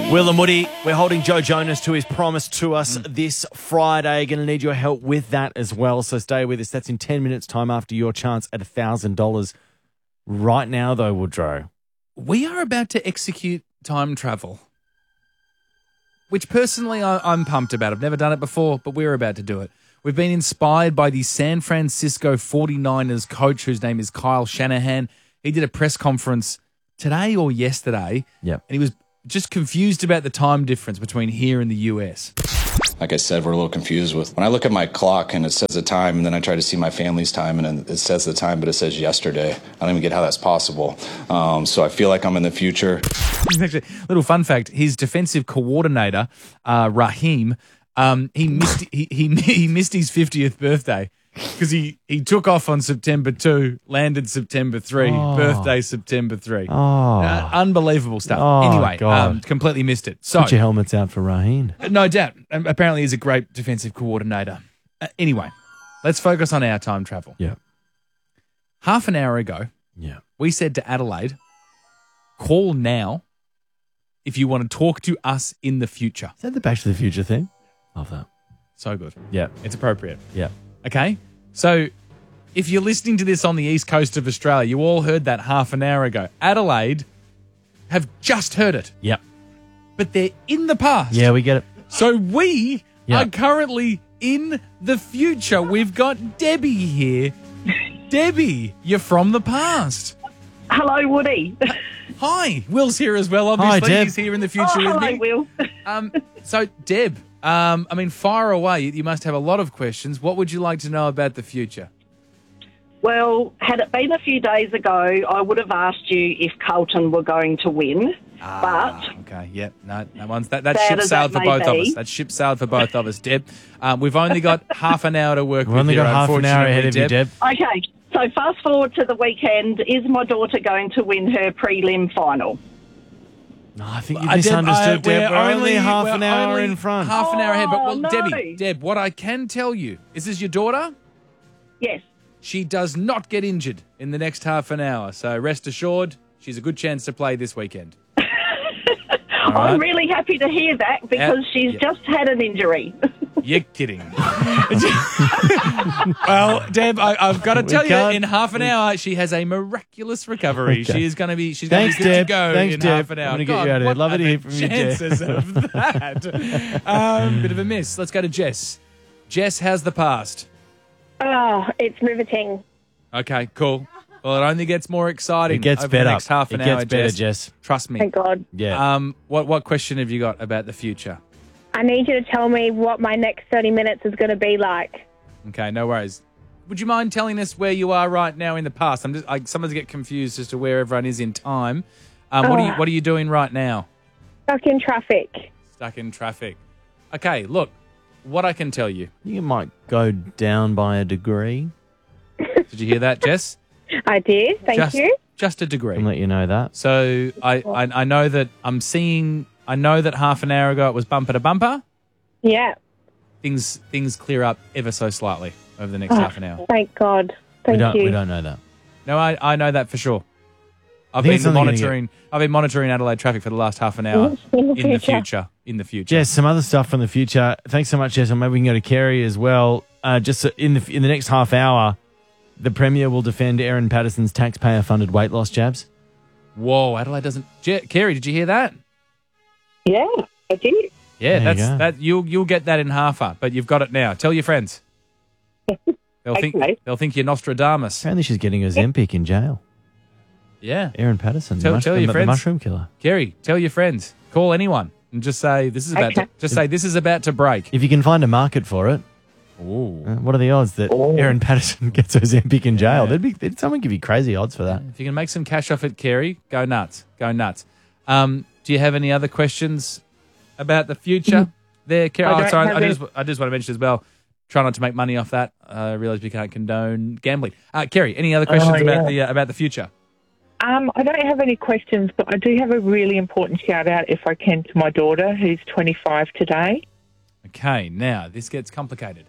Will and Woody, we're holding Joe Jonas to his promise to us this Friday. Going to need your help with that as well. So stay with us. That's in 10 minutes' time after your chance at $1,000. Right now, though, Woodrow. We are about to execute time travel, which personally I'm pumped about. I've never done it before, but we're about to do it. We've been inspired by the San Francisco 49ers coach, whose name is Kyle Shanahan. He did a press conference today or yesterday, Yep. and he was just confused about the time difference between here and the US. Like I said, we're a little confused with when I look at my clock and it says the time, and then I try to see my family's time and it says the time, but it says yesterday. I don't even get how that's possible. So I feel like I'm in the future. Actually, little fun fact: his defensive coordinator, Raheem, he missed his 50th birthday because he took off on September 2, landed September 3, birthday September 3. Unbelievable stuff. Anyway, God. completely missed it. So Put your helmets out for Raheen. no doubt. Apparently, he's a great defensive coordinator. Anyway, let's focus on our time travel. Yeah. Half an hour ago, Yeah. we said to Adelaide, call now if you want to talk to us in the future. Is that the Back to the Future thing? Love that. So good. Yeah. It's appropriate. Yeah. Okay? So if you're listening to this on the east coast of Australia, you all heard that half an hour ago. Adelaide have just heard it, Yep. but they're in the past. Yeah, we get it. So we Yeah. are currently in the future. We've got Debbie here. Debbie, you're from the past. Hello, Woody. Hi. Will's here as well, obviously. Deb. He's here in the future Oh, with hello, me. Will. So, Deb, fire away. You must have a lot of questions. What would you like to know about the future? Well, had it been a few days ago, I would have asked you if Carlton were going to win. But Okay, yep. No, that Sad ship as sailed that for both may of be. us. That ship sailed for both of us, Deb. We've only got half an hour to work We've with only here, got half an hour ahead of you, unfortunately, Deb. okay, so fast forward to the weekend. Is my daughter going to win her prelim final? No, I think you Deb, misunderstood, Deb. We're only half we're an hour only in front. Half an hour ahead. But, Oh, well, no. Deb, what I can tell you, is this your daughter? Yes. She does not get injured in the next half an hour. So rest assured, she's a good chance to play this weekend. All right? I'm really happy to hear that because she's yeah. just had an injury. You're kidding. Well, Deb, I've got to tell you, can't- in half an hour, she has a miraculous recovery. Okay. She's going to be good Thanks, Deb. to go Thanks, in Deb. half an hour. I'm gonna get you out of here. what Love are to hear the from you, Deb. chances of that? Bit of a miss. Let's go to Jess. Jess, how's the past? Oh, it's riveting. Okay, cool. Well, it only gets more exciting. It gets over better. The next half an It gets hour, better, Jess. Jess. Trust me. Thank God. Yeah. What question have you got about the future? I need you to tell me what my next 30 minutes is going to be like. Okay, no worries. Would you mind telling us where you are right now in the past? Sometimes I get confused as to where everyone is in time. What are you doing right now? Stuck in traffic. Stuck in traffic. Okay, look, what I can tell you. You might go down by a degree. Did you hear that, Jess? I did. Thank you. Just a degree. I'll let you know that. So I know that I know that half an hour ago it was bumper to bumper. Yeah. Things clear up ever so slightly over the next half an hour. Thank God. Thank you. We don't know that. No, I know that for sure. I've think it's been something gonna monitoring Adelaide traffic for the last half an hour In the in the future. future. Jess, some other stuff from the future. Thanks so much, Jess. And maybe we can go to Kerry as well. Just in the next half hour, the Premier will defend Erin Patterson's taxpayer-funded weight loss jabs. Whoa, Adelaide doesn't. Kerry, did you hear that? Yeah, I did. Yeah, There you go. that. You'll get that in half up, but you've got it now. Tell your friends. They'll think you're Nostradamus. Apparently she's getting Ozempic in jail. Yeah, Erin Patterson, Tell your the friends. mushroom killer. Kerry, tell your friends. Call anyone and just say this is about. Okay. This is about to break. If you can find a market for it, Ooh. what are the odds that Erin Patterson gets Ozempic in jail? Someone give you crazy odds for that. If you can make some cash off it, Kerry, go nuts. Go nuts. Do you have any other questions about the future there, Kerry? I don't Sorry, have I just want to mention as well, try not to make money off that. I realise we can't condone gambling. Kerry, any other questions about the future? I don't have any questions, but I do have a really important shout out, if I can, to my daughter, who's 25 today. Okay, now this gets complicated.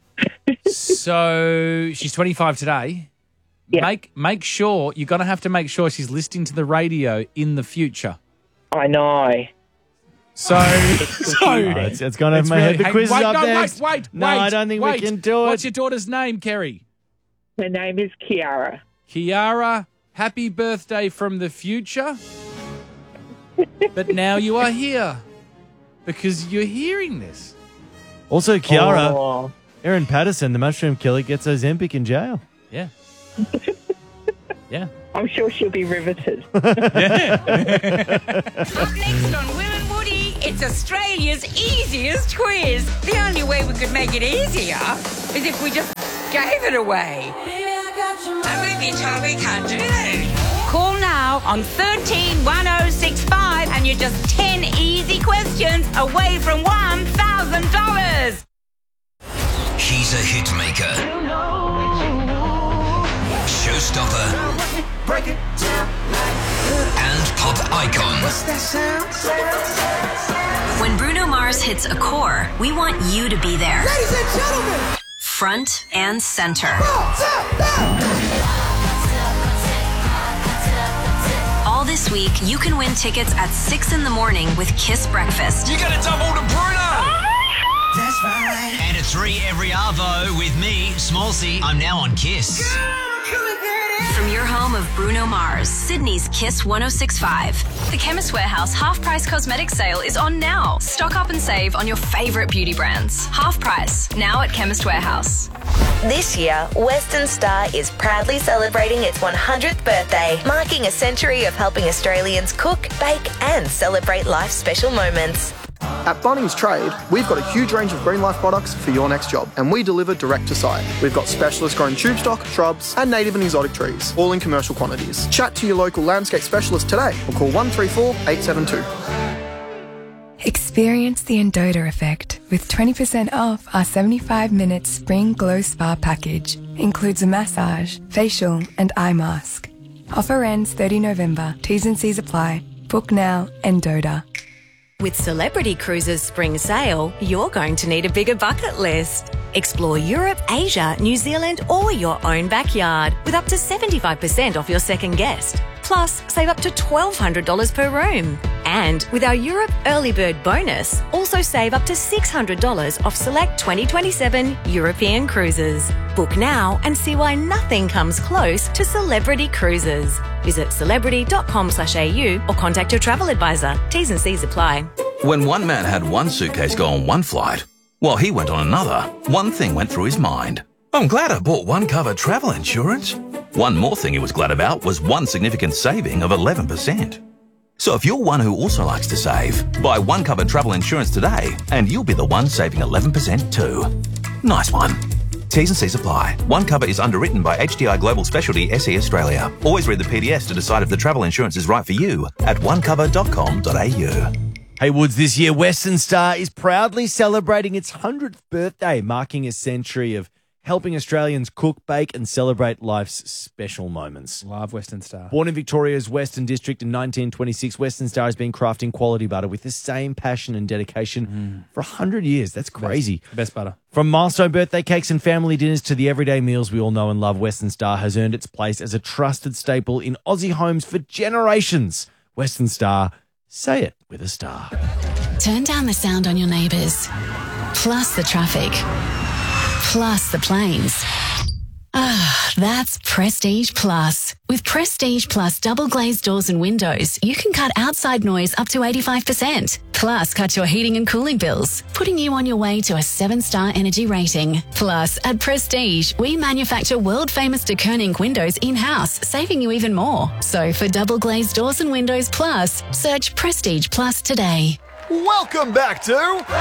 So she's 25 today. Yeah. Make sure you're gonna have to make sure she's listening to the radio in the future. I know. So it's gone over my head. The quiz is up next. Wait. No, I don't think we can do it. What's your daughter's name, Kerry? Her name is Kiara. Kiara, happy birthday from the future. But now you are here because you're hearing this. Also, Kiara, Oh. Erin Patterson, the mushroom killer, gets Ozempic in jail. Yeah. Yeah. I'm sure she'll be riveted. Up next on Will and Woody, it's Australia's easiest quiz. The only way we could make it easier is if we just gave it away. And we've been told we can't do that. Call now on 131065 and you're just 10 easy questions away from $1,000. He's a hit maker. Showstopper. And pop icon. When Bruno Mars hits a core, we want you to be there. Ladies and gentlemen. Front and center. All this week, you can win tickets at 6 in the morning with Kiss Breakfast. You gotta double to Bruno! That's right. And at 3 every arvo with me, Smallsy. I'm now on Kiss. From your home of Bruno Mars, Sydney's Kiss 106.5. The Chemist Warehouse half-price cosmetics sale is on now. Stock up and save on your favourite beauty brands. Half price, now at Chemist Warehouse. This year, Western Star is proudly celebrating its 100th birthday, marking a century of helping Australians cook, bake and celebrate life's special moments. At Bunnings Trade, we've got a huge range of Green Life products for your next job, and we deliver direct to site. We've got specialist grown tube stock, shrubs, and native and exotic trees, all in commercial quantities. Chat to your local landscape specialist today or call 134 872. Experience the Endota effect with 20% off our 75-minute Spring Glow Spa package. Includes a massage, facial, and eye mask. Offer ends 30 November. T's and C's apply. Book now, Endota. With Celebrity Cruises Spring Sale, you're going to need a bigger bucket list. Explore Europe, Asia, New Zealand, or your own backyard with up to 75% off your second guest. Plus, save up to $1,200 per room. And with our Europe Early Bird bonus, also save up to $600 off select 2027 European cruises. Book now and see why nothing comes close to Celebrity Cruises. Visit celebrity.com/au or contact your travel advisor. T's and C's apply. When one man had one suitcase go on one flight, while he went on another, one thing went through his mind. I'm glad I bought One Cover travel insurance. One more thing he was glad about was one significant saving of 11%. So if you're one who also likes to save, buy One Cover travel insurance today and you'll be the one saving 11% too. Nice one. T's and C's apply. One Cover is underwritten by HDI Global Specialty SE Australia. Always read the PDS to decide if the travel insurance is right for you at onecover.com.au. Hey Woods, this year Western Star is proudly celebrating its 100th birthday, marking a century of helping Australians cook, bake and celebrate life's special moments. Love Western Star. Born in Victoria's Western District in 1926, Western Star has been crafting quality butter with the same passion and dedication for 100 years. That's crazy. Best butter. From milestone birthday cakes and family dinners to the everyday meals we all know and love, Western Star has earned its place as a trusted staple in Aussie homes for generations. Western Star, say it with a star. Turn down the sound on your neighbours, plus the traffic, plus the planes. Ah, that's Prestige Plus. With Prestige Plus double glazed doors and windows, you can cut outside noise up to 85%. Plus, cut your heating and cooling bills, putting you on your way to a 7-star energy rating. Plus, at Prestige, we manufacture world-famous de Koning windows in-house, saving you even more. So for double glazed doors and windows plus, search Prestige Plus today. Welcome back to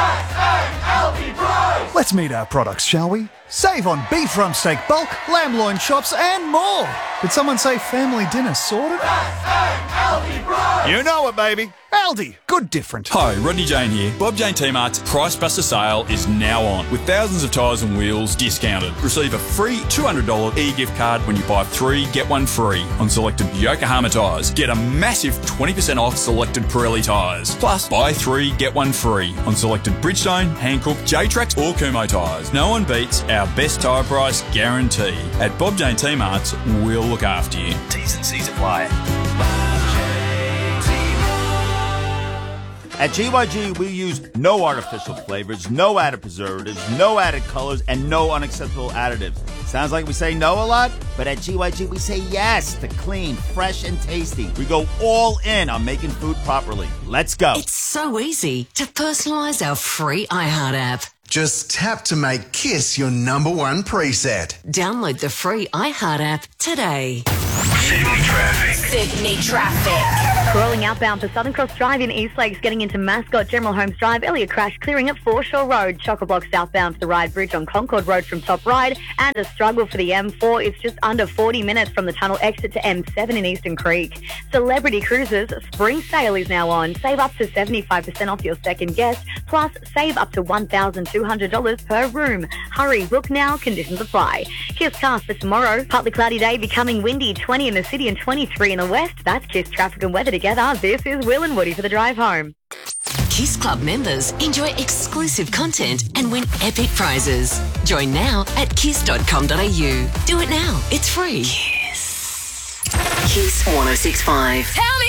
S-A-L-D Price. Let's meet our products, shall we? Save on beef rump steak bulk, lamb loin chops and more. Did someone say family dinner sorted? S-A-L-D Price. You know it, baby. Aldi, good different. Hi, Rodney Jane here. Bob Jane T-Mart's Price Buster sale is now on, with thousands of tyres and wheels discounted. Receive a free $200 e-gift card when you buy 3, get 1 free on selected Yokohama tyres. Get a massive 20% off selected Pirelli tyres. Plus, buy 3, get 1 free on selected Bridgestone, Hankook, J-Trax or Kumho tyres. No one beats our best tyre price guarantee. At Bob Jane T-Mart's, we'll look after you. T's and C's apply. At GYG, we use no artificial flavors, no added preservatives, no added colors, and no unacceptable additives. Sounds like we say no a lot, but at GYG, we say yes to clean, fresh, and tasty. We go all in on making food properly. Let's go. It's so easy to personalise our free iHeart app. Just tap to make Kiss your number one preset. Download the free iHeart app today. Sydney traffic. Rolling outbound for Southern Cross Drive in East Lakes, getting into Mascot, General Holmes Drive. Earlier crash clearing at Foreshore Road. Chock-a-block southbound to the Ryde Bridge on Concord Road from Top Ryde. And a struggle for the M4. It's just under 40 minutes from the tunnel exit to M7 in Eastern Creek. Celebrity Cruises spring sale is now on. Save up to 75% off your second guest. Plus, save up to $1,200 per room. Hurry, book now. Conditions apply. Kiss cast for tomorrow. Partly cloudy day, becoming windy. 20 in the city and 23 in the west. That's Kiss traffic and weather together. This is Will and Woody for the drive home. Kiss Club members enjoy exclusive content and win epic prizes. Join now at kiss.com.au. Do it now. It's free. Kiss 106.5. Tell me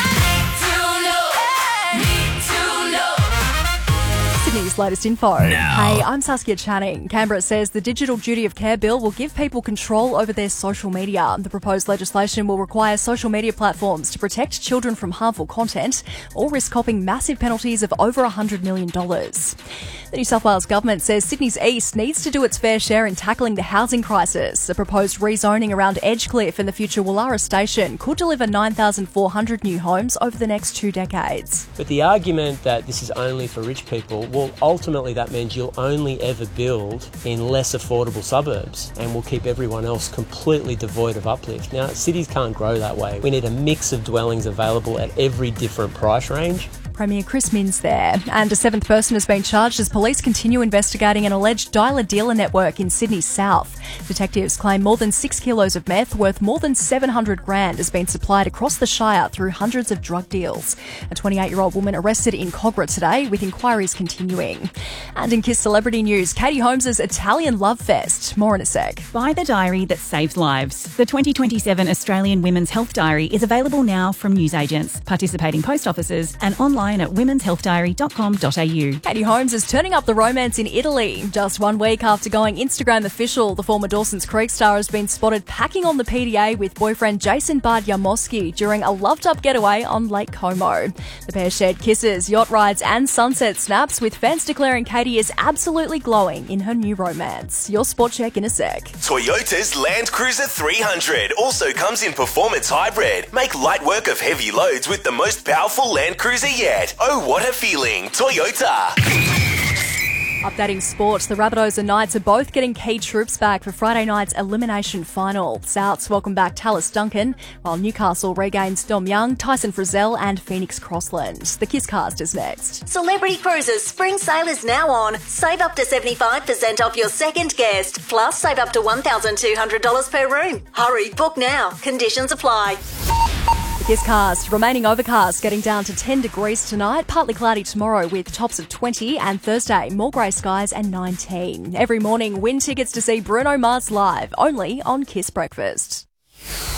Sydney's latest info. Hey, I'm Saskia Channing. Canberra says the Digital Duty of Care Bill will give people control over their social media. The proposed legislation will require social media platforms to protect children from harmful content or risk copping massive penalties of over $100 million. The New South Wales government says Sydney's east needs to do its fair share in tackling the housing crisis. The proposed rezoning around Edgecliff and the future Woollahra station could deliver 9,400 new homes over the next 2 decades. But the argument that this is only for rich people, well, ultimately that means you'll only ever build in less affordable suburbs and will keep everyone else completely devoid of uplift. Now, cities can't grow that way. We need a mix of dwellings available at every different price range. Premier Chris Minns there. And a 7th person has been charged as police continue investigating an alleged dialer-dealer network in Sydney South. Detectives claim more than 6 kilos of meth worth more than $700,000 has been supplied across the Shire through hundreds of drug deals. A 28-year-old woman arrested in Cogra today with inquiries continuing. And in Kiss celebrity news, Katie Holmes' Italian Love Fest. More in a sec. Buy the diary that saves lives. The 2027 Australian Women's Health Diary is available now from newsagents, participating post offices and online at womenshealthdiary.com.au. Katie Holmes is turning up the romance in Italy. Just 1 week after going Instagram official, the former Dawson's Creek star has been spotted packing on the PDA with boyfriend Jason Bardiamoschi during a loved-up getaway on Lake Como. The pair shared kisses, yacht rides and sunset snaps, with fans declaring Katie is absolutely glowing in her new romance. Your spot check in a sec. Toyota's Land Cruiser 300 also comes in performance hybrid. Make light work of heavy loads with the most powerful Land Cruiser yet. Oh, what a feeling, Toyota. Updating sports, the Rabbitohs and Knights are both getting key troops back for Friday night's elimination final. Souths welcome back Tallis Duncan, while Newcastle regains Dom Young, Tyson Frizzell and Phoenix Crossland. The Kiss cast is next. Celebrity Cruises spring sale is now on. Save up to 75% off your second guest. Plus, save up to $1,200 per room. Hurry, book now. Conditions apply. The Kiss cast, remaining overcast, getting down to 10 degrees tonight, partly cloudy tomorrow with tops of 20, and Thursday, more grey skies and 19. Every morning, win tickets to see Bruno Mars live, only on Kiss Breakfast.